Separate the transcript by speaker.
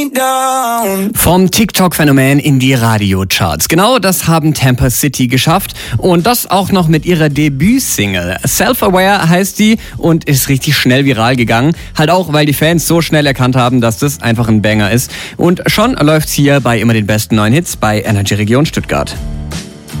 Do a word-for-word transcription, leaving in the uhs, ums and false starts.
Speaker 1: Vom TikTok-Phänomen in die Radiocharts. Genau das haben Tampa City geschafft und das auch noch mit ihrer Debütsingle. Self-Aware heißt die und ist richtig schnell viral gegangen. Halt auch, weil die Fans so schnell erkannt haben, dass das einfach ein Banger ist. Und schon läuft's hier bei immer den besten neuen Hits bei Energy Region Stuttgart.